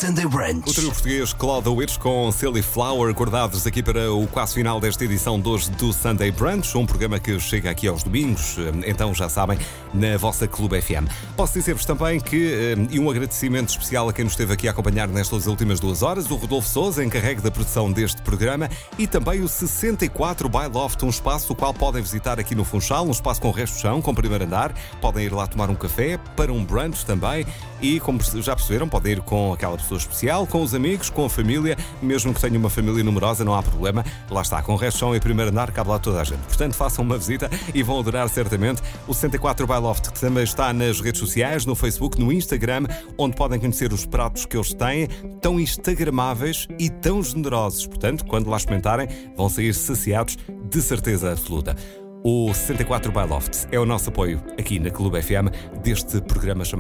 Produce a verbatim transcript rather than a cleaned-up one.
Sunday Brunch. O trio português Claude Witch com Silly Flower, guardados aqui para o quase final desta edição de hoje do Sunday Brunch, um programa que chega aqui aos domingos, então já sabem, na vossa Clube F M. Posso dizer-vos também que, e um agradecimento especial a quem nos esteve aqui a acompanhar nestas últimas duas horas, o Rodolfo Sousa, encarregue da produção deste programa, e também o sessenta e quatro by Loft, um espaço o qual podem visitar aqui no Funchal, um espaço com resto de chão, com primeiro andar, podem ir lá tomar um café, para um brunch também, e como já perceberam, podem ir com aquela pessoa especial, com os amigos, com a família, mesmo que tenha uma família numerosa, não há problema, lá está, com resto de chão e primeiro andar, cabe lá toda a gente. Portanto, façam uma visita e vão adorar certamente o sessenta e quatro by Loft, que também está nas redes sociais, no Facebook, no Instagram, onde podem conhecer os pratos que eles têm, tão instagramáveis e tão generosos. Portanto, quando lá experimentarem, vão sair saciados de certeza absoluta. O sessenta e quatro by Loft é o nosso apoio aqui na Clube F M deste programa chamado